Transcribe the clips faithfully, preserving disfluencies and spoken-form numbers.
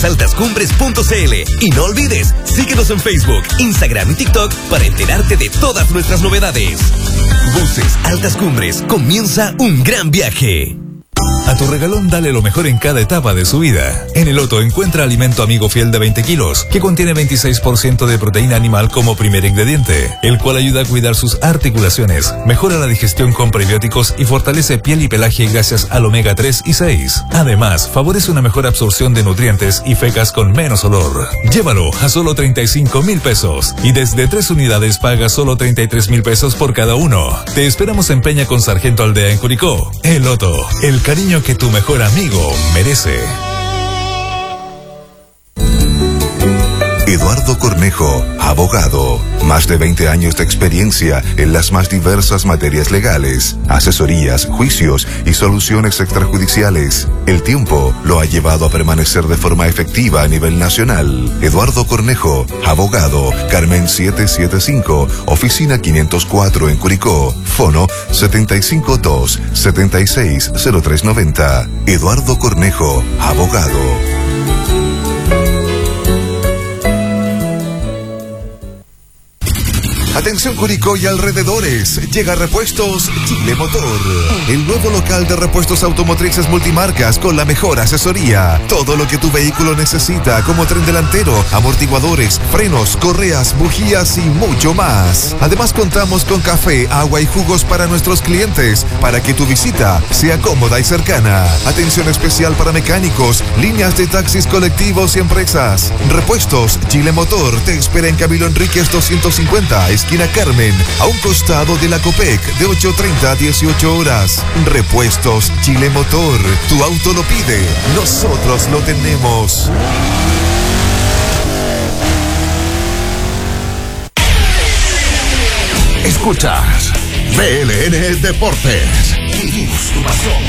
buses altas cumbres punto c l. Y no olvides, síguenos en Facebook, Instagram y TikTok para enterarte de todas nuestras novedades. Buses Altas Cumbres, comienza un gran viaje. A tu regalón dale lo mejor en cada etapa de su vida. En el Otto encuentra alimento amigo fiel de veinte kilos, que contiene veintiséis por ciento de proteína animal como primer ingrediente, el cual ayuda a cuidar sus articulaciones, mejora la digestión con prebióticos y fortalece piel y pelaje gracias al omega tres y seis. Además, favorece una mejor absorción de nutrientes y fecas con menos olor. Llévalo a solo treinta y cinco mil pesos y desde tres unidades paga solo treinta y tres mil pesos por cada uno. Te esperamos en Peña con Sargento Aldea en Curicó. El Otto, el cariño que tu mejor amigo merece. Eduardo Cornejo, abogado. Más de veinte años de experiencia en las más diversas materias legales, asesorías, juicios y soluciones extrajudiciales. El tiempo lo ha llevado a permanecer de forma efectiva a nivel nacional. Eduardo Cornejo, abogado. Carmen setecientos setenta y cinco, oficina quinientos cuatro en Curicó. Fono setenta y cinco dos, setenta y seis, cero tres noventa. Eduardo Cornejo, abogado. Atención Curicó y alrededores, llega Repuestos Chile Motor, el nuevo local de repuestos automotrices multimarcas con la mejor asesoría. Todo lo que tu vehículo necesita, como tren delantero, amortiguadores, frenos, correas, bujías y mucho más. Además contamos con café, agua y jugos para nuestros clientes, para que tu visita sea cómoda y cercana. Atención especial para mecánicos, líneas de taxis colectivos y empresas. Repuestos Chile Motor te espera en Camilo Enríquez doscientos cincuenta, esquina Carmen, a un costado de la Copec, de ocho treinta a dieciocho horas. Repuestos Chile Motor. Tu auto lo pide, nosotros lo tenemos. Escuchas B L N Deportes. Vivimos tu pasión.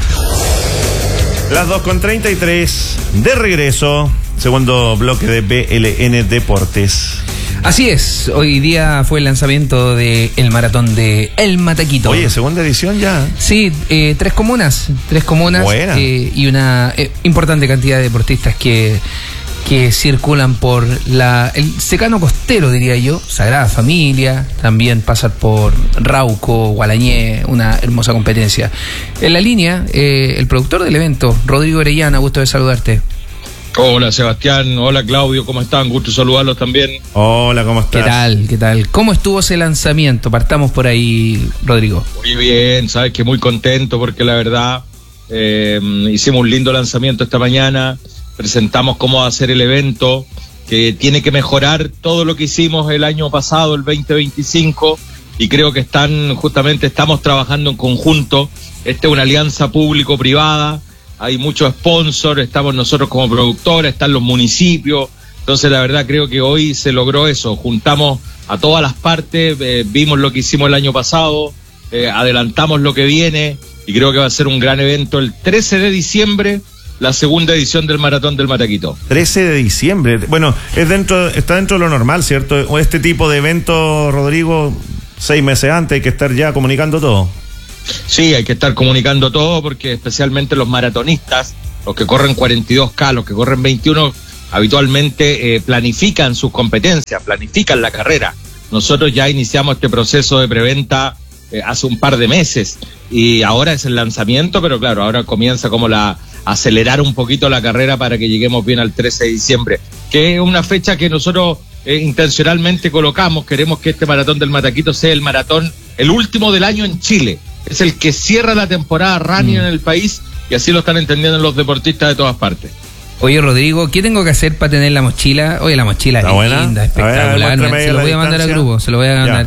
Las dos con treinta y tres, de regreso, segundo bloque de B L N Deportes. Así es, hoy día fue el lanzamiento del maratón de El Mataquito. Oye, segunda edición ya. Sí, eh, tres comunas, tres comunas eh, y una eh, importante cantidad de deportistas que, que circulan por la el secano costero, diría yo, Sagrada Familia, también pasar por Rauco, Gualañé, una hermosa competencia. En la línea, eh, el productor del evento, Rodrigo Orellana, gusto de saludarte. Hola Sebastián, hola Claudio, ¿cómo están? Gusto saludarlos también. Hola, ¿cómo estás? ¿Qué tal? ¿Qué tal? ¿Cómo estuvo ese lanzamiento? Partamos por ahí, Rodrigo. Muy bien, sabes que muy contento porque la verdad eh, hicimos un lindo lanzamiento esta mañana, presentamos cómo va a ser el evento, que tiene que mejorar todo lo que hicimos el año pasado, el veinte veinticinco, y creo que están, justamente estamos trabajando en conjunto. Esta es una alianza público-privada. Hay muchos sponsors, estamos nosotros como productores, están los municipios. Entonces la verdad creo que hoy se logró eso, juntamos a todas las partes, eh, vimos lo que hicimos el año pasado, eh, adelantamos lo que viene y creo que va a ser un gran evento el trece de diciembre, la segunda edición del Maratón del Mataquito. trece de diciembre, bueno, es dentro, está dentro de lo normal, ¿cierto? O este tipo de evento, Rodrigo, seis meses antes hay que estar ya comunicando todo. Sí, hay que estar comunicando todo porque especialmente los maratonistas, los que corren cuarenta y dos K, los que corren veintiuno, habitualmente eh, planifican sus competencias, planifican la carrera. Nosotros ya iniciamos este proceso de preventa eh, hace un par de meses y ahora es el lanzamiento, pero claro, ahora comienza como la acelerar un poquito la carrera para que lleguemos bien al trece de diciembre, que es una fecha que nosotros eh, intencionalmente colocamos. Queremos que este Maratón del Mataquito sea el maratón, el último del año en Chile. Es el que cierra la temporada running mm. en el país y así lo están entendiendo los deportistas de todas partes. Oye, Rodrigo, ¿qué tengo que hacer para tener la mochila? Oye, la mochila es buena? linda, espectacular. Ver, se lo voy a mandar al grupo, se lo voy a mandar.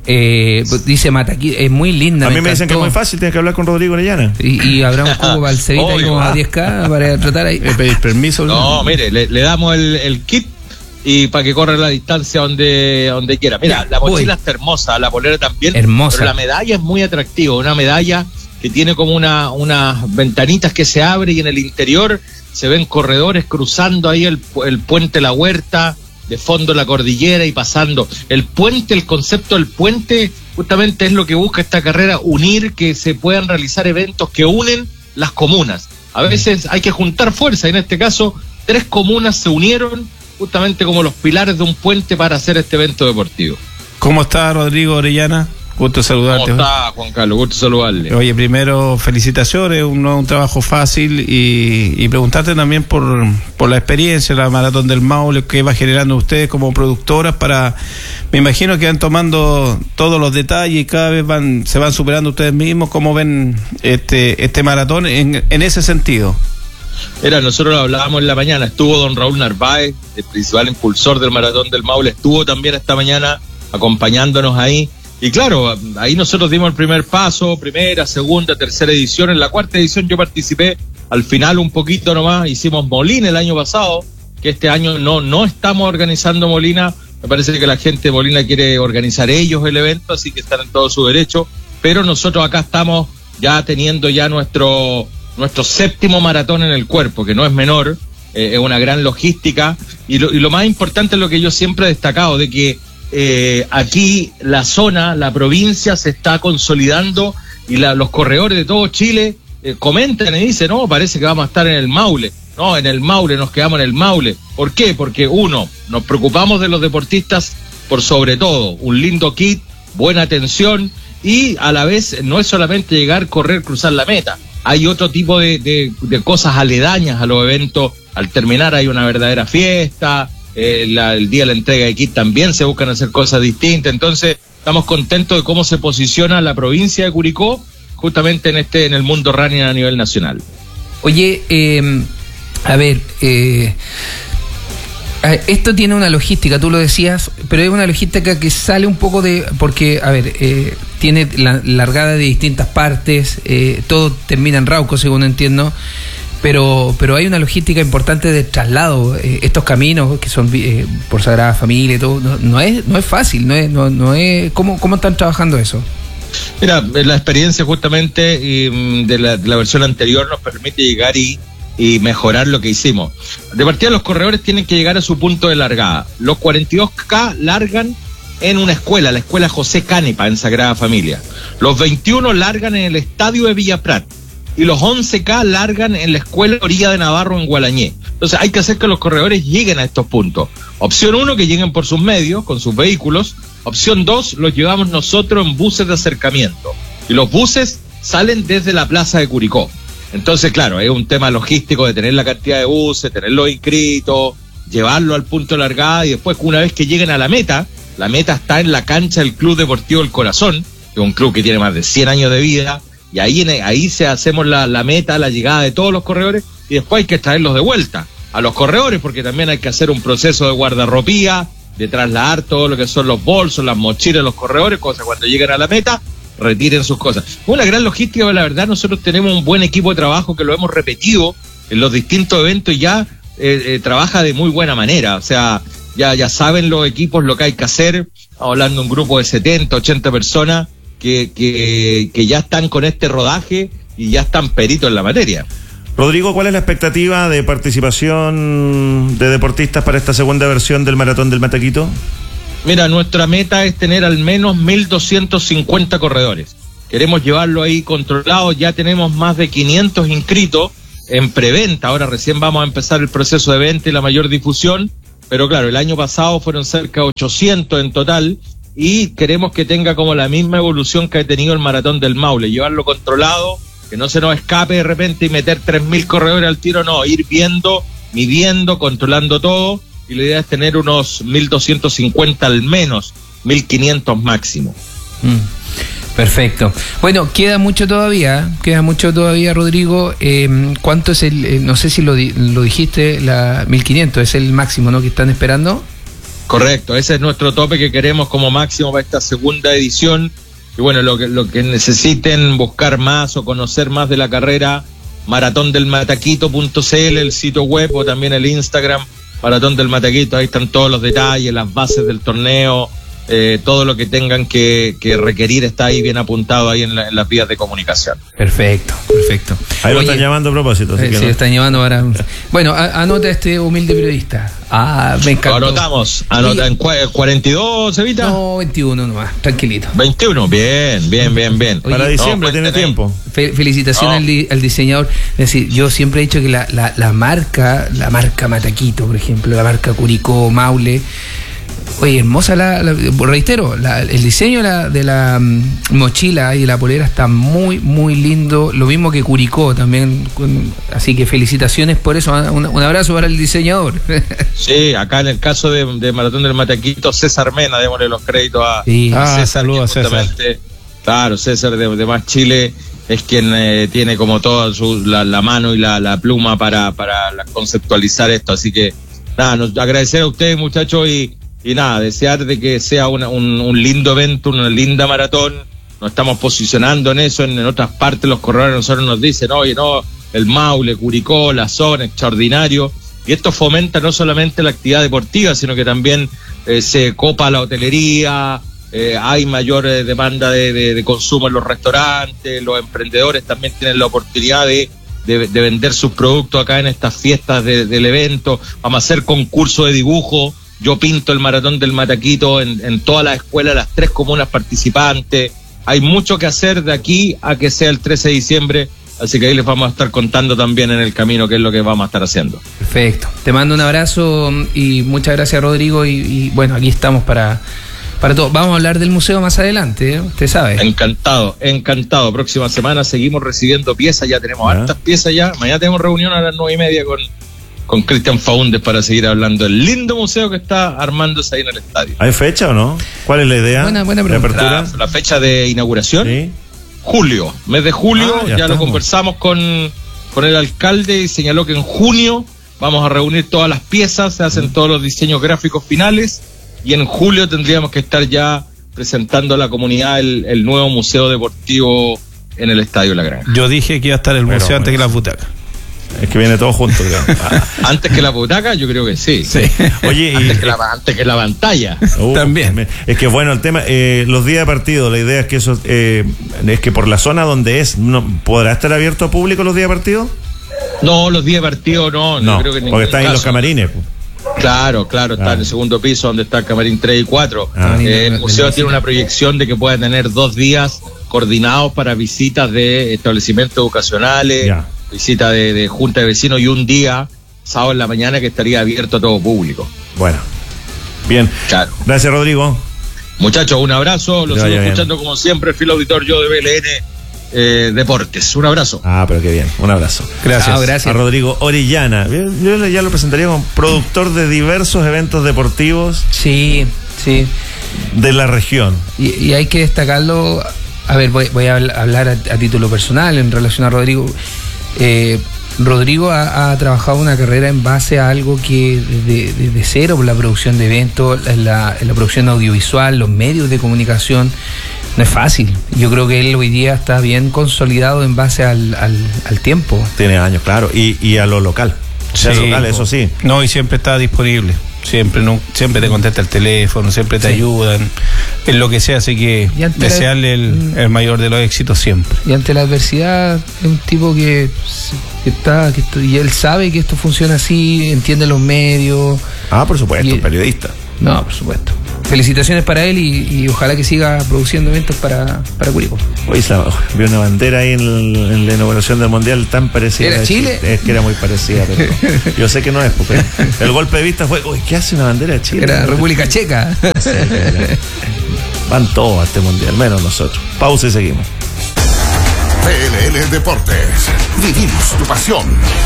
Eh, dice Mataquito, es muy linda. A mí me, me dicen que es muy fácil, tienes que hablar con Rodrigo Orellana. Y, y habrá un cubo para el Cevita ahí como a diez K para tratar ahí. Eh, pedir permiso. No, mire, le, le damos el, el kit y para que corra la distancia donde donde quiera. Mira, la mochila está hermosa, la polera también. Hermosa. Pero la medalla es muy atractiva, una medalla que tiene como una unas ventanitas que se abren y en el interior se ven corredores cruzando ahí el, el puente La Huerta, de fondo la cordillera y pasando. El puente, el concepto del puente justamente es lo que busca esta carrera, unir, que se puedan realizar eventos que unen las comunas. A veces hay que juntar fuerza, en este caso tres comunas se unieron justamente como los pilares de un puente para hacer este evento deportivo. ¿Cómo está Rodrigo Orellana? Gusto saludarte. ¿Cómo está, Juan Carlos? Gusto saludarle. Oye, primero, felicitaciones, un, un trabajo fácil y, y preguntarte también por, por la experiencia, la Maratón del Maule, que va generando ustedes como productoras para, me imagino que van tomando todos los detalles y cada vez van se van superando ustedes mismos. ¿Cómo ven este este maratón en, en ese sentido? Mira, nosotros lo hablábamos en la mañana, estuvo don Raúl Narváez, el principal impulsor del Maratón del Maule, estuvo también esta mañana acompañándonos ahí. Y claro, ahí nosotros dimos el primer paso, primera, segunda, tercera edición. En la cuarta edición yo participé al final un poquito nomás, hicimos Molina el año pasado, que este año no, no estamos organizando Molina. Me parece que la gente de Molina quiere organizar ellos el evento, así que están en todo su derecho. Pero nosotros acá estamos ya teniendo ya nuestro, nuestro séptimo maratón en el cuerpo, que no es menor, eh, es una gran logística. Y lo, y lo más importante es lo que yo siempre he destacado, de que Eh, aquí la zona, la provincia se está consolidando y la, los corredores de todo Chile eh, comentan y dicen, no, parece que vamos a estar en el Maule. No, en el Maule, nos quedamos en el Maule. ¿Por qué? Porque uno, nos preocupamos de los deportistas por sobre todo, un lindo kit, buena atención y a la vez no es solamente llegar, correr, cruzar la meta. Hay otro tipo de, de, de cosas aledañas a los eventos. Al terminar hay una verdadera fiesta. Eh, la, el día de la entrega de kit también se buscan hacer cosas distintas. Entonces estamos contentos de cómo se posiciona la provincia de Curicó justamente en este en el mundo running a nivel nacional. Oye, eh, a ver, eh, esto tiene una logística, tú lo decías, pero es una logística que sale un poco de, porque, a ver, eh, tiene la largada de distintas partes, eh, todo termina en Rauco, según entiendo. Pero pero hay una logística importante de traslado, eh, estos caminos que son eh, por Sagrada Familia y todo, no, no es no es fácil, no es no, no es ¿cómo cómo están trabajando eso? Mira, la experiencia justamente y, de, la, de la versión anterior nos permite llegar y, y mejorar lo que hicimos. De partida los corredores tienen que llegar a su punto de largada. Los cuarenta y dos K largan en una escuela, la escuela José Canepa en Sagrada Familia. Los veintiuno largan en el estadio de Villa Prat. Y los once K largan en la escuela Orilla de Navarro en Gualañé. Entonces hay que hacer que los corredores lleguen a estos puntos. Opción uno, que lleguen por sus medios, con sus vehículos. Opción dos, los llevamos nosotros en buses de acercamiento. Y los buses salen desde la plaza de Curicó. Entonces, claro, es un tema logístico de tener la cantidad de buses, tenerlos inscritos, llevarlo al punto de largada y después, una vez que lleguen a la meta, la meta está en la cancha del Club Deportivo El Corazón, que es un club que tiene más de cien años de vida. Y ahí, ahí se hacemos la, la meta, la llegada de todos los corredores y después hay que traerlos de vuelta a los corredores porque también hay que hacer un proceso de guardarropía, de trasladar todo lo que son los bolsos, las mochilas de los corredores, cosas cuando lleguen a la meta, retiren sus cosas. Una gran logística, la verdad, nosotros tenemos un buen equipo de trabajo que lo hemos repetido en los distintos eventos y ya eh, eh, trabaja de muy buena manera, o sea, ya, ya saben los equipos lo que hay que hacer, estamos hablando de un grupo de setenta, ochenta personas, Que, que, que ya están con este rodaje y ya están peritos en la materia. Rodrigo, ¿cuál es la expectativa de participación de deportistas para esta segunda versión del Maratón del Mataquito? Mira, nuestra meta es tener al menos mil doscientos cincuenta corredores. Queremos llevarlo ahí controlado, ya tenemos más de quinientos inscritos en preventa, ahora recién vamos a empezar el proceso de venta y la mayor difusión, pero claro, el año pasado fueron cerca de ochocientos en total, y queremos que tenga como la misma evolución que ha tenido el Maratón del Maule, llevarlo controlado, que no se nos escape de repente y meter tres mil corredores al tiro, no, ir viendo, midiendo, controlando todo, y la idea es tener unos mil doscientos cincuenta al menos, mil quinientos máximo. Mm, perfecto. Bueno, queda mucho todavía, queda mucho todavía, Rodrigo. Eh, ¿Cuánto es el, eh, no sé si lo, lo dijiste, la mil quinientos, es el máximo, ¿no?, que están esperando? Correcto, ese es nuestro tope que queremos como máximo para esta segunda edición. Y bueno, lo que, lo que necesiten buscar más o conocer más de la carrera, maratón del mataquito punto c l, el sitio web, o también el Instagram, Maratón del Mataquito, ahí están todos los detalles, las bases del torneo, eh, todo lo que tengan que, que requerir está ahí bien apuntado ahí en, la, en las vías de comunicación. Perfecto, perfecto. Ahí Oye, lo están llamando a propósito. Así eh, que sí, no. lo están llamando ahora. Bueno, a, anota este humilde periodista. Ah, me encantó. Lo anotamos. Anota en cuarenta y dos, Evita. No, veintiuno nomás, tranquilito. veintiuno, bien, bien, bien, bien. Oye, para diciembre no, tiene tiempo. Fe, felicitaciones no. al, al diseñador. Es decir, yo siempre he dicho que la, la, la marca, la marca Mataquito, por ejemplo, la marca Curicó, Maule, oye, hermosa la, la reitero, la, el diseño de la, de la um, mochila y de la polera está muy, muy lindo, lo mismo que Curicó también, con, así que felicitaciones por eso, un, un abrazo para el diseñador. Sí, acá en el caso de, de Maratón del Mataquito, César Mena, démosle los créditos a, sí. a ah, César. Saludos a César. Claro, César de, de Más Chile es quien eh, tiene como toda su, la, la mano y la, la pluma para, para conceptualizar esto, así que nada, nos agradecer a ustedes, muchachos, y Y nada, desear de que sea una, un, un lindo evento, una linda maratón. Nos estamos posicionando en eso. En, en otras partes los corredores nosotros nos dicen, oye, no, el Maule, Curicó, la zona, extraordinario. Y esto fomenta no solamente la actividad deportiva, sino que también eh, se copa la hotelería, eh, hay mayor eh, demanda de, de, de consumo en los restaurantes, los emprendedores también tienen la oportunidad de, de, de vender sus productos acá en estas fiestas de, del evento. Vamos a hacer concurso de dibujo. Yo pinto el Maratón del Mataquito en, en todas las escuelas, las tres comunas participantes. Hay mucho que hacer de aquí a que sea el trece de diciembre, así que ahí les vamos a estar contando también en el camino qué es lo que vamos a estar haciendo. Perfecto. Te mando un abrazo y muchas gracias, Rodrigo. Y, y bueno, aquí estamos para, para todo. Vamos a hablar del museo más adelante, ¿eh? Usted sabe. Encantado, encantado. Próxima semana seguimos recibiendo piezas, ya tenemos ¿Ah? hartas piezas ya. Mañana tenemos reunión a las nueve y media con... con Cristian Faúndez para seguir hablando del lindo museo que está armándose ahí en el estadio. ¿Hay fecha o no? ¿Cuál es la idea? Buena, buena pregunta. La, la fecha de inauguración, ¿Sí? julio, mes de julio, ah, ya, ya lo conversamos con, con el alcalde y señaló que en junio vamos a reunir todas las piezas, se hacen todos los diseños gráficos finales y en julio tendríamos que estar ya presentando a la comunidad el, el nuevo museo deportivo en el Estadio La Granja. Yo dije que iba a estar el museo Pero, antes bueno. que las butacas. Es que viene todo junto, creo. Ah. Antes que la butaca, yo creo que sí. Sí. Oye, antes, y, que la, antes que la pantalla. Uh, También. Es que bueno, el tema, eh, los días de partido, la idea es que eso, eh, es que por la zona donde es, no, ¿podrá estar abierto a público los días de partido? No, los días de partido no. No, no creo que porque están en los camarines. Claro, claro, está ah. en el segundo piso donde está el camarín tres y cuatro. Ah. Eh, el museo tiene una proyección de que pueda tener dos días coordinados para visitas de establecimientos educacionales. Ya. Visita de, de junta de vecinos y un día, sábado en la mañana, que estaría abierto a todo público. Bueno, bien. Claro. Gracias, Rodrigo. Muchachos, un abrazo. Los sigo escuchando como siempre, el fiel auditor yo de B L N eh, Deportes. Un abrazo. Ah, pero qué bien. Un abrazo. Gracias. Ah, gracias. A Rodrigo Orellana. Yo ya lo presentaría como productor de diversos eventos deportivos. Sí, sí. De la región. Y, y hay que destacarlo. A ver, voy, voy a hablar a, a título personal en relación a Rodrigo. Eh, Rodrigo ha, ha trabajado una carrera en base a algo que desde de, de cero, por la producción de eventos, la, la producción audiovisual, los medios de comunicación, no es fácil. Yo creo que él hoy día está bien consolidado en base al, al, al tiempo. Tiene años, claro, y, y a lo local. Sí, local, eso sí. No, y siempre está disponible. Siempre no, siempre te contesta el teléfono, siempre te sí. ayudan, en lo que sea, así que desearle el, el mayor de los éxitos siempre. Y ante la adversidad es un tipo que, que está, que esto, y él sabe que esto funciona así, entiende los medios. Ah, por supuesto, y, periodista. No, por supuesto. Felicitaciones para él y, y ojalá que siga produciendo eventos para, para Curicó. Oye, vi una bandera ahí en, el, en la inauguración del Mundial tan parecida. ¿Era Chile? Es que era muy parecida, pero yo sé que no es, porque el golpe de vista fue, uy, ¿qué hace una bandera de Chile? Era República Checa. Sí, era. Van todos a este Mundial, menos nosotros. Pausa y seguimos. V L N Deportes. Vivimos tu pasión.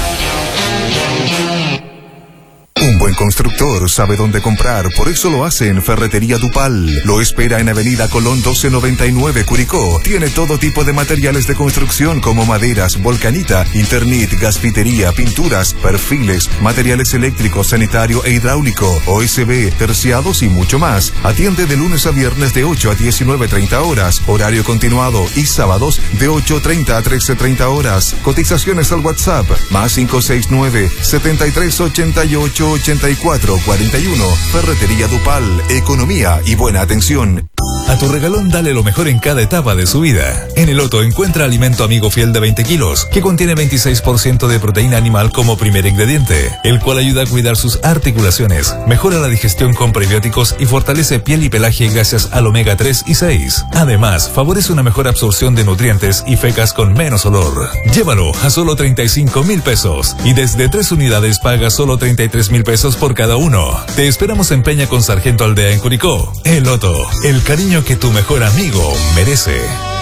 Un buen constructor sabe dónde comprar, por eso lo hace en Ferretería Dupal. Lo espera en Avenida Colón doce noventa y nueve, Curicó. Tiene todo tipo de materiales de construcción como maderas, volcanita, Internet, gasfitería, pinturas, perfiles, materiales eléctricos, sanitario e hidráulico, O S B, terciados y mucho más. Atiende de lunes a viernes de ocho a diecinueve treinta horas, horario continuado, y sábados de ocho treinta a trece treinta horas. Cotizaciones al WhatsApp, más cinco seis nueve, setenta y tres ochenta y ocho ocho ocho cuatro cuatro uno. Ferretería Dupal, economía y buena atención. A tu regalón dale lo mejor en cada etapa de su vida. En el Otto encuentra alimento amigo fiel de veinte kilos, que contiene veintiséis por ciento de proteína animal como primer ingrediente, el cual ayuda a cuidar sus articulaciones, mejora la digestión con prebióticos y fortalece piel y pelaje gracias al omega tres y seis. Además, favorece una mejor absorción de nutrientes y fecas con menos olor. Llévalo a solo treinta y cinco mil pesos y desde tres unidades paga solo treinta y tres mil pesos por cada uno. Te esperamos en Peña con Sargento Aldea en Curicó. El Otto, el cariño que tu mejor amigo merece.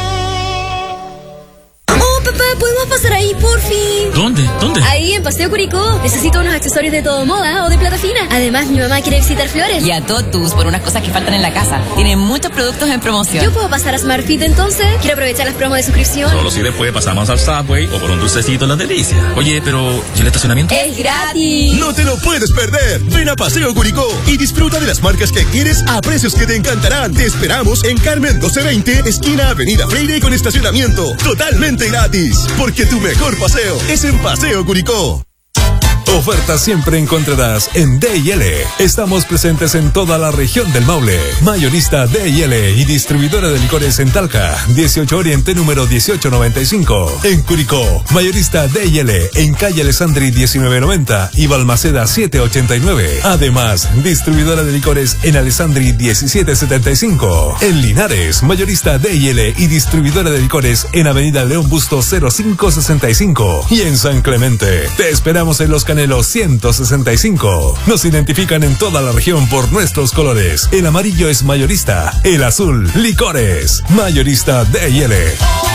Papá, ¿podemos pasar ahí, por fin? ¿Dónde? ¿Dónde? Ahí, en Paseo Curicó. Necesito unos accesorios de todo moda o de plata fina. Además, mi mamá quiere visitar Flores. Y a Totus por unas cosas que faltan en la casa. Tienen muchos productos en promoción. ¿Yo puedo pasar a Smartfit entonces? Quiero aprovechar las promos de suscripción. Solo si después pasamos al Subway o por un dulcecito en la delicia. Oye, pero ¿y el estacionamiento? ¡Es gratis! ¡No te lo puedes perder! Ven a Paseo Curicó y disfruta de las marcas que quieres a precios que te encantarán. Te esperamos en Carmen doce veinte, esquina Avenida Freire, con estacionamiento totalmente gratis. Porque tu mejor paseo es en Paseo Curicó. Ofertas siempre encontrarás en D y L. Estamos presentes en toda la región del Maule. Mayorista D y L y distribuidora de licores en Talca, dieciocho Oriente número dieciocho noventa y cinco. En Curicó, mayorista D y L en calle Alessandri diecinueve noventa y Balmaceda siete ochenta y nueve. Además, distribuidora de licores en Alessandri diecisiete setenta y cinco. En Linares, mayorista D y L y distribuidora de licores en Avenida León Busto cero cinco sesenta y cinco. Y en San Clemente, te esperamos en Los Canelos ciento sesenta y cinco. Nos identifican en toda la región por nuestros colores. El amarillo es mayorista, el azul, licores. Mayorista D y L.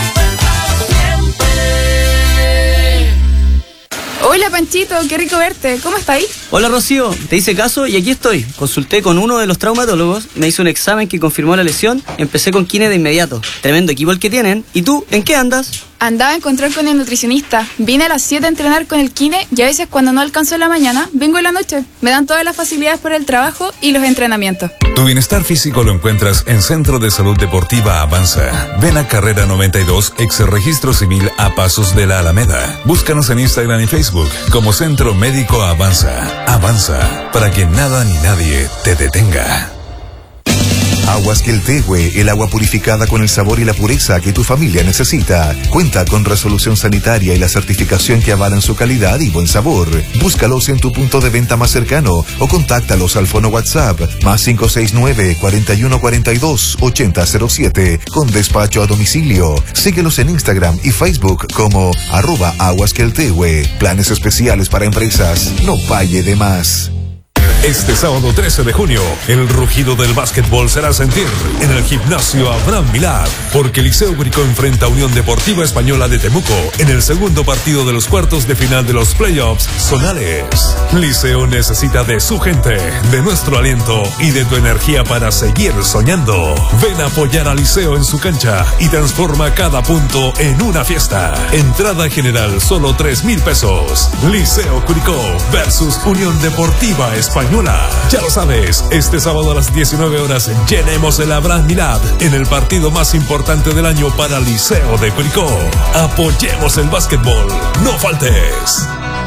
Hola Panchito, qué rico verte. ¿Cómo estáis? Hola Rocío, te hice caso y aquí estoy. Consulté con uno de los traumatólogos, me hizo un examen que confirmó la lesión, empecé con kine de inmediato. Tremendo equipo el que tienen. ¿Y tú, en qué andas? Andaba a encontrar con el nutricionista. Vine a las siete a entrenar con el kine y a veces cuando no alcanzo en la mañana, vengo en la noche. Me dan todas las facilidades por el trabajo y los entrenamientos. Tu bienestar físico lo encuentras en Centro de Salud Deportiva Avanza. Ven a Carrera noventa y dos, ex registro civil a pasos de la Alameda. Búscanos en Instagram y Facebook como Centro Médico Avanza. Avanza, para que nada ni nadie te detenga. Aguas Queltehue, el agua purificada con el sabor y la pureza que tu familia necesita. Cuenta con resolución sanitaria y la certificación que avalan su calidad y buen sabor. Búscalos en tu punto de venta más cercano o contáctalos al fono WhatsApp más cinco seis nueve, cuarenta y uno cuarenta y dos, ochenta cero siete con despacho a domicilio. Síguelos en Instagram y Facebook como arroba Aguas Queltehue. Planes especiales para empresas. No pague de más. Este sábado trece de junio, el rugido del básquetbol será sentir en el gimnasio Abraham Milad, porque Liceo Curicó enfrenta a Unión Deportiva Española de Temuco en el segundo partido de los cuartos de final de los playoffs zonales. Liceo necesita de su gente, de nuestro aliento y de tu energía para seguir soñando. Ven a apoyar a Liceo en su cancha y transforma cada punto en una fiesta. Entrada general solo tres mil pesos. Liceo Curicó versus Unión Deportiva Española. Ya lo sabes, este sábado a las diecinueve horas llenemos el Abraham Milad en el partido más importante del año para Liceo de Curicó. Apoyemos el básquetbol, no faltes.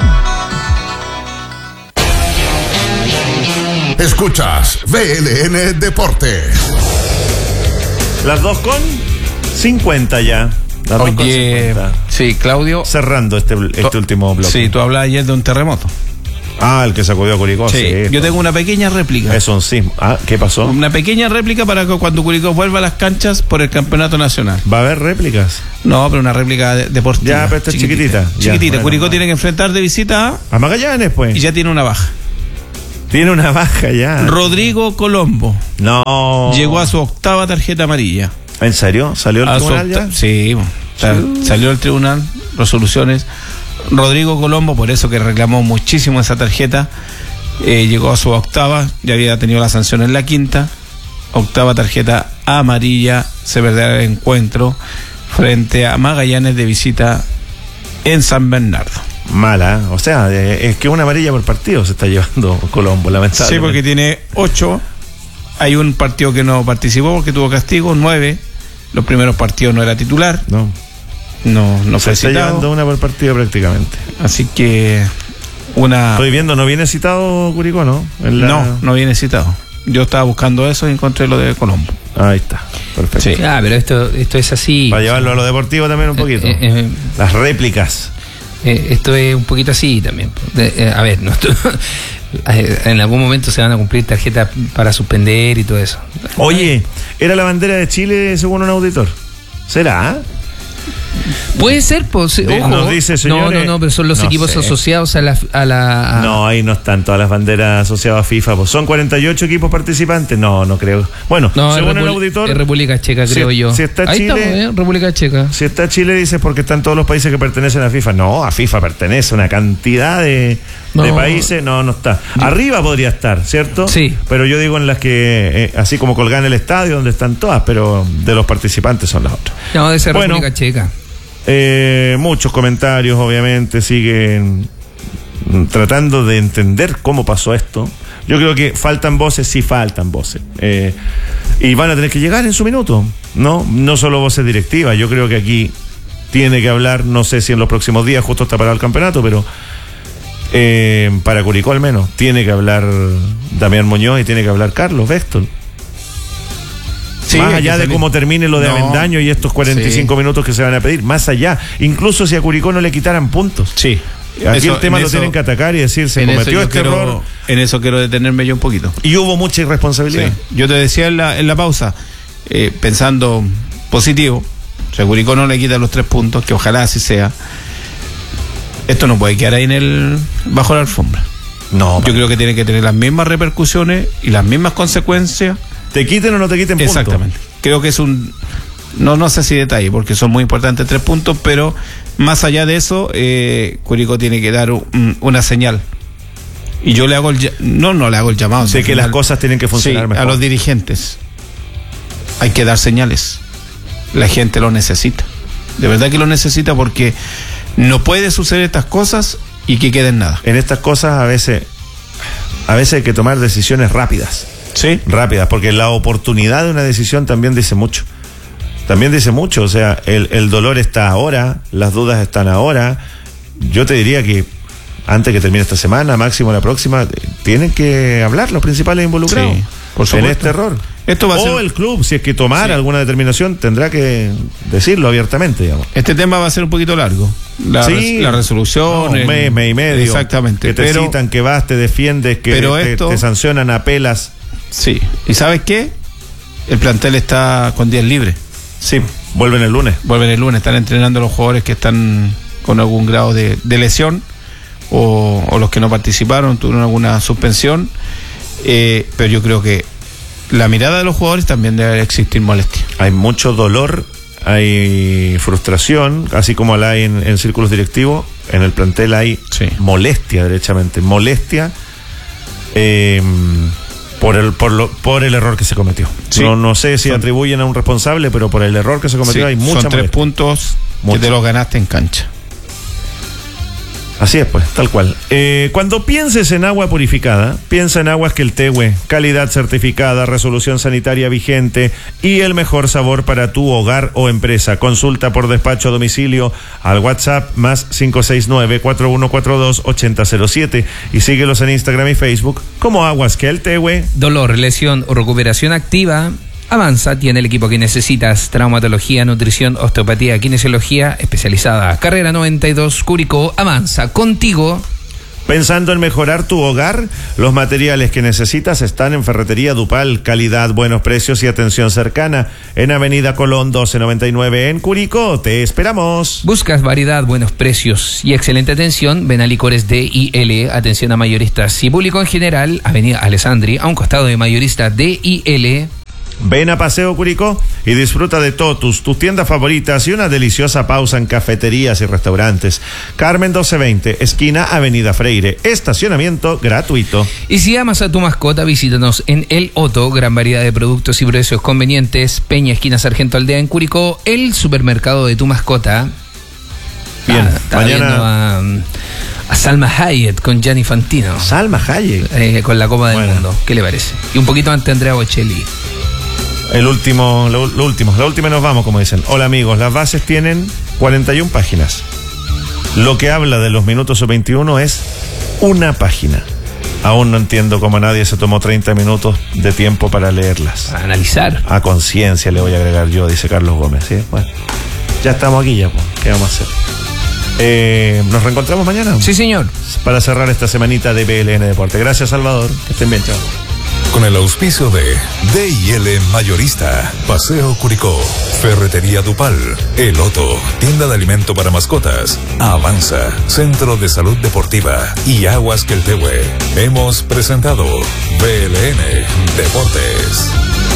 Escuchas V L N Deportes. Las dos con cincuenta ya. Las Oye, dos con cincuenta. Sí, Claudio. Cerrando este, este último bloque. Sí, tú hablabas ayer de un terremoto. Ah, el que sacudió a Curicó. Sí, sí, yo tengo una pequeña réplica. Eso sí. Ah, ¿qué pasó? Una pequeña réplica para que cuando Curicó vuelva a las canchas por el campeonato nacional. ¿Va a haber réplicas? No, pero una réplica de, deportiva. Ya, pero esta chiquitita. Chiquitita. Ya, chiquitita. Bueno, Curicó bueno. tiene que enfrentar de visita a... A Magallanes, pues. Y ya tiene una baja. Tiene una baja ya. Rodrigo Colombo. No. Llegó a su octava tarjeta amarilla. ¿En serio? ¿Salió el tribunal ya? Sí, sí, salió el tribunal, resoluciones. Rodrigo Colombo, por eso que reclamó muchísimo esa tarjeta, eh, llegó a su octava, ya había tenido la sanción en la quinta, octava tarjeta amarilla, se perderá el encuentro frente a Magallanes de visita en San Bernardo. Mala, o sea, eh, es que una amarilla por partido se está llevando Colombo, lamentablemente. Sí, porque tiene ocho, hay un partido que no participó porque tuvo castigo, nueve, los primeros partidos no era titular. No. No, no se fue está citado. llevando una por partido prácticamente. Así que una... Estoy viendo, no viene citado Curicó, ¿no? La... No, no viene citado. Yo estaba buscando eso y encontré lo de Colombo. Ahí está, perfecto. Sí. Ah, pero esto, esto es así. Para llevarlo a lo deportivo también un poquito. Eh, eh, Las réplicas. Eh, esto es un poquito así también. De, eh, a ver, no, en algún momento se van a cumplir tarjetas para suspender y todo eso. Oye, ¿era la bandera de Chile según un auditor? ¿Será? Puede ser, pues, ojo. Nos dice, señores, no, no, no, pero son los no equipos sé. asociados a la, a la a... No, ahí no están todas las banderas asociadas a FIFA. Pues son cuarenta y ocho equipos participantes. No, no creo. Bueno, no, según el Repu- auditor, es República Checa, creo si, yo. Si está ahí Chile, estamos, ¿eh? República Checa. Si está Chile, dice porque están todos los países que pertenecen a FIFA. No, a FIFA pertenece una cantidad de, no. de países. No, no está. Arriba podría estar, ¿cierto? Sí. Pero yo digo en las que, eh, así como colgar en el estadio, donde están todas, pero de los participantes son las otras. No, de ser bueno, República Checa. Eh, muchos comentarios, obviamente, siguen tratando de entender cómo pasó esto. Yo creo que faltan voces, sí faltan voces. Eh, y van a tener que llegar en su minuto, ¿no? No solo voces directivas. Yo creo que aquí tiene que hablar, no sé si en los próximos días, justo está parado el campeonato, pero eh, para Curicó al menos, tiene que hablar Damián Muñoz y tiene que hablar Carlos Bexton. Sí, más allá de cómo termine lo de no, Avendaño y estos cuarenta y cinco sí. minutos que se van a pedir, más allá, incluso si a Curicó no le quitaran puntos. Sí. Aquí eso, el tema lo eso, tienen que atacar y decir, se cometió este quiero, error. En eso quiero detenerme yo un poquito. Y hubo mucha irresponsabilidad. Sí. Yo te decía en la, en la pausa, eh, pensando positivo, si a Curicó no le quitan los tres puntos, que ojalá así sea, esto no puede quedar ahí en el bajo la alfombra. No. Yo creo que tiene que tener las mismas repercusiones y las mismas consecuencias. Te quiten o no te quiten puntos. Exactamente. Creo que es un, no no sé si detalle, porque son muy importantes tres puntos, pero más allá de eso, eh, Curicó tiene que dar un, una señal. Y yo le hago el, no, no le hago el llamado. De que final, las cosas tienen que funcionar sí, mejor. A los dirigentes hay que dar señales. La gente lo necesita. De verdad que lo necesita, porque no puede suceder estas cosas y que quede en nada. En estas cosas a veces, a veces hay que tomar decisiones rápidas. Sí. Rápidas, porque la oportunidad de una decisión también dice mucho. También dice mucho, o sea, el, el dolor está ahora, las dudas están ahora. Yo te diría que antes que termine esta semana, máximo la próxima, tienen que hablar los principales involucrados sí, por en este error. Esto va a o ser... el club, si es que tomar sí. alguna determinación, tendrá que decirlo abiertamente, digamos. Este tema va a ser un poquito largo. La, sí, res, la resolución. No, un mes, mes y medio. Exactamente. Que te pero, citan, que vas, te defiendes, que pero te, esto, te sancionan, apelas. Sí. ¿Y sabes qué? El plantel está con días libres. Sí, vuelven el lunes. Vuelven el lunes. Están entrenando los jugadores que están con algún grado de, de lesión o, o los que no participaron, tuvieron alguna suspensión. Eh, pero yo creo que la mirada de los jugadores también debe existir molestia. Hay mucho dolor, hay frustración, así como la hay en, en círculos directivos. En el plantel hay sí. molestia, derechamente. Molestia. Eh, Por el, por, lo, por el error que se cometió. Sí. No, no sé si son, atribuyen a un responsable, pero por el error que se cometió sí, hay mucha son tres molestia. puntos Mucho. que te los ganaste en cancha. Así es, pues, tal cual. Eh, cuando pienses en agua purificada, piensa en Aguas Queltehue, calidad certificada, resolución sanitaria vigente y el mejor sabor para tu hogar o empresa. Consulta por despacho a domicilio al WhatsApp más cinco seis nueve, cuatro uno cuatro dos, ocho cero cero siete y síguelos en Instagram y Facebook como Aguas Queltehue. Dolor, lesión o recuperación activa. Avanza tiene el equipo que necesitas. Traumatología, nutrición, osteopatía, kinesiología especializada. Carrera noventa y dos, Curicó. Avanza contigo. Pensando en mejorar tu hogar, los materiales que necesitas están en Ferretería Dupal. Calidad, buenos precios y atención cercana. En Avenida Colón doce noventa y nueve en Curicó. Te esperamos. ¿Buscas variedad, buenos precios y excelente atención? Ven a Licores D I L. Atención a mayoristas y público en general. Avenida Alessandri, a un costado de Mayorista D I L. Ven a Paseo Curicó y disfruta de Totus, tus tiendas favoritas y una deliciosa pausa en cafeterías y restaurantes. Carmen doce veinte, esquina Avenida Freire, estacionamiento gratuito. Y si amas a tu mascota, visítanos en El Otto, gran variedad de productos y precios convenientes. Peña, esquina Sargento Aldea en Curicó, el supermercado de tu mascota. Bien, ah, mañana... A Salma Hayek con Gianni Fantino. Salma Hayek. Eh, con la Copa del bueno. Mundo. ¿Qué le parece? Y un poquito antes Andrea Bocelli. El último, lo, lo último, la última nos vamos, como dicen. Hola amigos, las bases tienen cuarenta y una páginas. Lo que habla de los minutos veintiuno es una página. Aún no entiendo cómo nadie se tomó treinta minutos de tiempo para leerlas. Para analizar. A conciencia le voy a agregar yo, dice Carlos Gómez. ¿Sí? Bueno, ya estamos aquí ya, pues. ¿Qué vamos a hacer? Eh, ¿Nos reencontramos mañana? Sí, señor. Para cerrar esta semanita de B L N Deporte. Gracias, Salvador. Que estén bien, chao. Con el auspicio de D y L Mayorista, Paseo Curicó, Ferretería Dupal, El Otto, Tienda de Alimento para Mascotas, Avanza, Centro de Salud Deportiva y Aguas Queltehue. Hemos presentado B L N Deportes.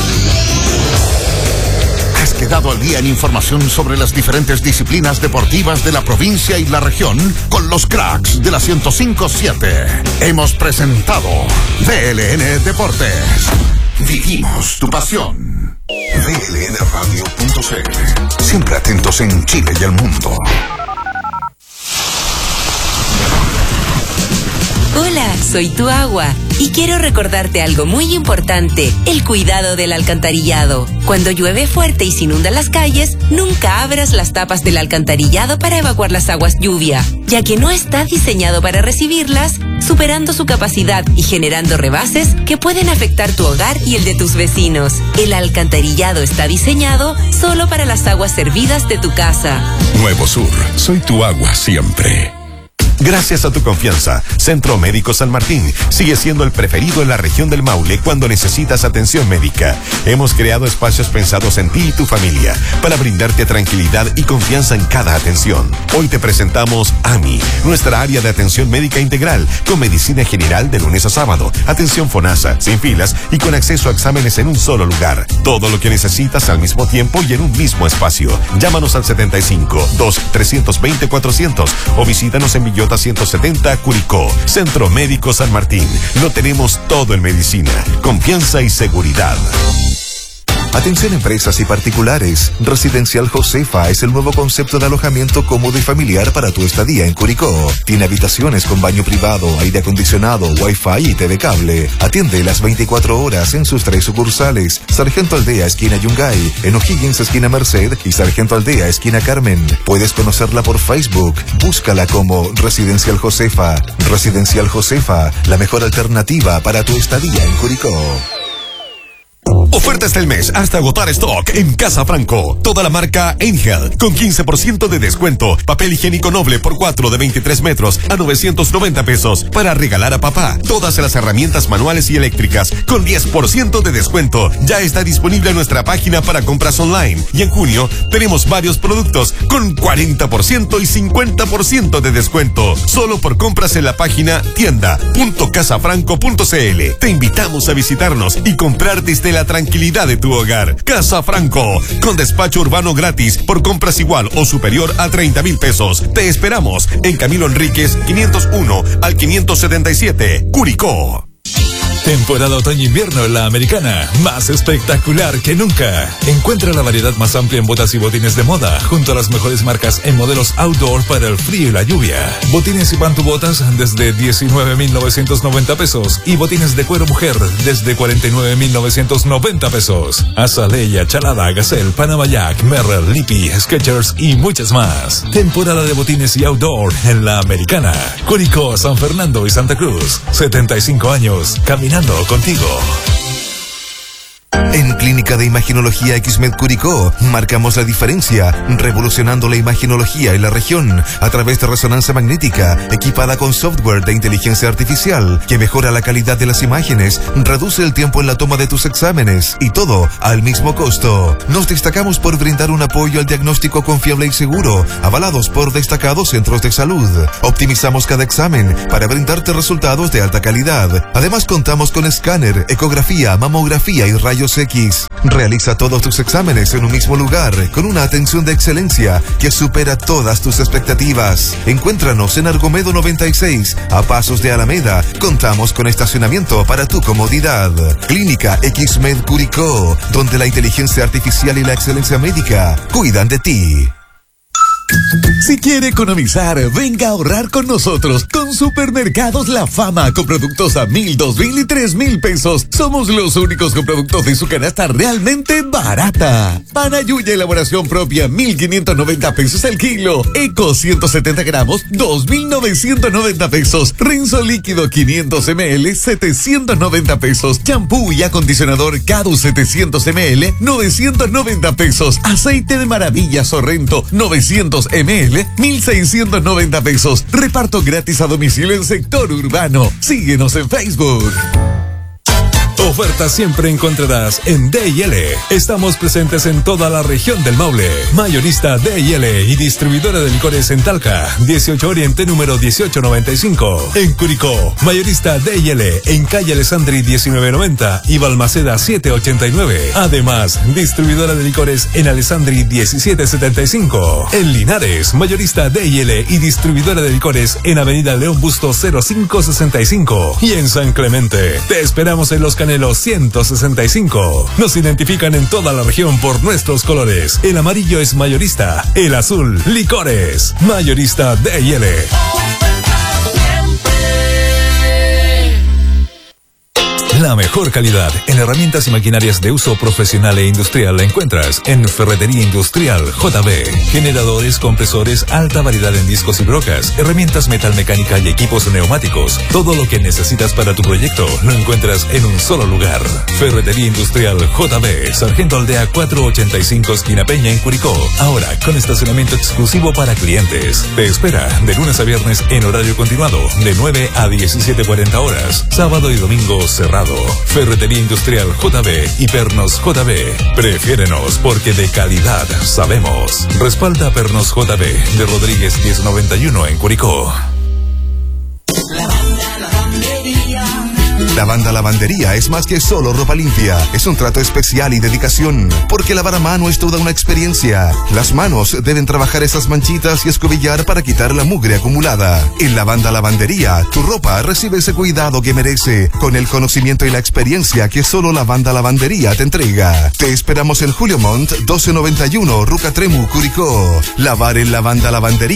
Has quedado al día en información sobre las diferentes disciplinas deportivas de la provincia y la región con los cracks de la ciento cinco punto siete. Hemos presentado B L N Deportes. Vivimos tu pasión. B L N radio punto c l. Siempre atentos en Chile y el mundo. Hola, soy tu agua y quiero recordarte algo muy importante, el cuidado del alcantarillado. Cuando llueve fuerte y se inundan las calles, nunca abras las tapas del alcantarillado para evacuar las aguas lluvia, ya que no está diseñado para recibirlas, superando su capacidad y generando rebases que pueden afectar tu hogar y el de tus vecinos. El alcantarillado está diseñado solo para las aguas servidas de tu casa. Nuevo Sur, soy tu agua siempre. Gracias a tu confianza, Centro Médico San Martín sigue siendo el preferido en la región del Maule cuando necesitas atención médica. Hemos creado espacios pensados en ti y tu familia para brindarte tranquilidad y confianza en cada atención. Hoy te presentamos A M I, nuestra área de atención médica integral, con medicina general de lunes a sábado, atención FONASA, sin filas y con acceso a exámenes en un solo lugar. Todo lo que necesitas al mismo tiempo y en un mismo espacio. Llámanos al setenta y cinco, dos, trescientos veinte, cuatrocientos o visítanos en Villota ciento setenta, Curicó. Centro Médico San Martín. Lo tenemos todo en medicina, confianza y seguridad. Atención empresas y particulares. Residencial Josefa es el nuevo concepto de alojamiento cómodo y familiar para tu estadía en Curicó. Tiene habitaciones con baño privado, aire acondicionado, wifi y T V cable. Atiende las veinticuatro horas en sus tres sucursales. Sargento Aldea, esquina Yungay, en O'Higgins, esquina Merced y Sargento Aldea, esquina Carmen. Puedes conocerla por Facebook. Búscala como Residencial Josefa. Residencial Josefa, la mejor alternativa para tu estadía en Curicó. Ofertas del mes hasta agotar stock en Casa Franco. Toda la marca Angel con quince por ciento de descuento. Papel higiénico noble por cuatro de veintitrés metros a novecientos noventa pesos para regalar a papá. Todas las herramientas manuales y eléctricas con diez por ciento de descuento. Ya está disponible en nuestra página para compras online. Y en junio tenemos varios productos con cuarenta por ciento y cincuenta por ciento de descuento. Solo por compras en la página tienda punto casafranco punto c l. Te invitamos a visitarnos y comprar desde la tranquilidad de tu hogar. Casa Franco, con despacho urbano gratis por compras igual o superior a treinta mil pesos. Te esperamos en Camilo Enríquez quinientos uno al quinientos setenta y siete, Curicó. Temporada otoño-invierno en la Americana, más espectacular que nunca. Encuentra la variedad más amplia en botas y botines de moda, junto a las mejores marcas en modelos outdoor para el frío y la lluvia. Botines y pantubotas desde diecinueve mil novecientos noventa pesos y botines de cuero mujer desde cuarenta y nueve mil novecientos noventa pesos. Azalea, Chalada, Gazelle, Panama Jack, Merrell, Lippy, Skechers y muchas más. Temporada de botines y outdoor en la Americana. Curicó, San Fernando y Santa Cruz. setenta y cinco años, caminando contigo. En Clínica de Imaginología X-Med Curicó marcamos la diferencia, revolucionando la imaginología en la región a través de resonancia magnética equipada con software de inteligencia artificial que mejora la calidad de las imágenes, reduce el tiempo en la toma de tus exámenes y todo al mismo costo. Nos destacamos por brindar un apoyo al diagnóstico confiable y seguro, avalados por destacados centros de salud. Optimizamos cada examen para brindarte resultados de alta calidad. Además contamos con escáner, ecografía, mamografía y rayos X. Realiza todos tus exámenes en un mismo lugar con una atención de excelencia que supera todas tus expectativas. Encuéntranos en Argomedo noventa y seis, a pasos de Alameda. Contamos con estacionamiento para tu comodidad. Clínica X-Med Curicó, donde la inteligencia artificial y la excelencia médica cuidan de ti. Si quiere economizar, venga a ahorrar con nosotros con Supermercados La Fama, con productos a mil, dos mil y tres mil pesos. Somos los únicos con productos de su canasta realmente barata. Panayuya elaboración propia, mil quinientos noventa pesos el kilo. Eco ciento setenta gramos, dos mil novecientos noventa pesos. Rinzo líquido quinientos mililitros, setecientos noventa pesos. Champú y acondicionador Cadu setecientos mililitros, novecientos noventa pesos. Aceite de maravilla Sorrento, novecientos mililitros, mil seiscientos noventa pesos. Reparto gratis a domicilio en sector urbano. Síguenos en Facebook. Ofertas siempre encontrarás en D y L. Estamos presentes en toda la región del Maule. Mayorista D y L y distribuidora de licores en Talca, dieciocho Oriente número dieciocho noventa y cinco. En Curicó, mayorista D y L en calle Alessandri diecinueve noventa y Balmaceda siete ochenta y nueve. Además, distribuidora de licores en Alessandri diecisiete setenta y cinco. En Linares, mayorista D y L y distribuidora de licores en Avenida León Busto cero cinco sesenta y cinco. Y en San Clemente, te esperamos en Los Canelos ciento sesenta y cinco. Nos identifican en toda la región por nuestros colores. El amarillo es mayorista, el azul, licores. Mayorista D y L. La mejor calidad en herramientas y maquinarias de uso profesional e industrial la encuentras en Ferretería Industrial J B. Generadores, compresores, alta variedad en discos y brocas, herramientas metalmecánica y equipos neumáticos. Todo lo que necesitas para tu proyecto lo encuentras en un solo lugar. Ferretería Industrial J B, Sargento Aldea cuatrocientos ochenta y cinco, esquina Peña en Curicó. Ahora con estacionamiento exclusivo para clientes. Te espera de lunes a viernes en horario continuado, de nueve a diecisiete cuarenta horas. Sábado y domingo cerrado. Ferretería Industrial J B y Pernos J B. Prefiérenos porque de calidad sabemos. Respalda Pernos J B de Rodríguez diez noventa y uno en Curicó. Lavanda Lavandería es más que solo ropa limpia. Es un trato especial y dedicación, porque lavar a mano es toda una experiencia. Las manos deben trabajar esas manchitas y escobillar para quitar la mugre acumulada. En Lavanda Lavandería, tu ropa recibe ese cuidado que merece, con el conocimiento y la experiencia que solo Lavanda Lavandería te entrega. Te esperamos en Julio Montt doce noventa y uno, Ruca Tremu, Curicó. Lavar en Lavanda Lavandería